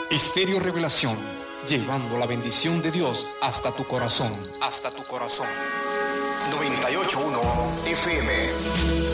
Estéreo Revelación, llevando la bendición de Dios hasta tu corazón. Hasta tu corazón. 98.1 FM.